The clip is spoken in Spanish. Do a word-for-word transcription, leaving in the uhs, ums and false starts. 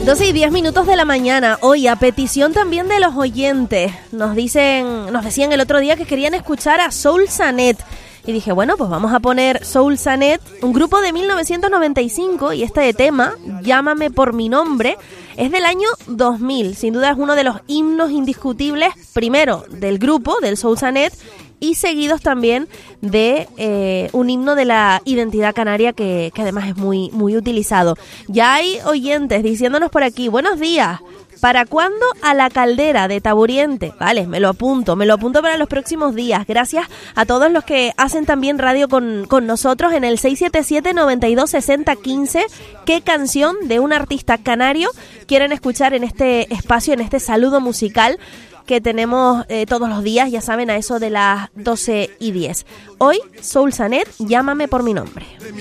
doce y diez minutos de la mañana. Hoy, a petición también de los oyentes, nos dicen, nos decían el otro día que querían escuchar a Soul Sanet. Y dije, bueno, pues vamos a poner Soul Sanet, un grupo de mil novecientos noventa y cinco, y este tema, Llámame por mi nombre, es del año dos mil. Sin duda es uno de los himnos indiscutibles, primero del grupo, del Soul Sanet, y seguidos también de eh, un himno de la identidad canaria que, que además es muy, muy utilizado. Ya hay oyentes diciéndonos por aquí, buenos días, ¿para cuándo a la caldera de Taburiente? Vale, me lo apunto, me lo apunto para los próximos días. Gracias a todos los que hacen también radio con, con nosotros en el seis siete siete, nueve dos, seis cero uno cinco. ¿Qué canción de un artista canario quieren escuchar en este espacio, en este saludo musical que tenemos eh, todos los días, ya saben, a eso de las doce y diez? Hoy, Soul Sanet, Llámame por mi nombre.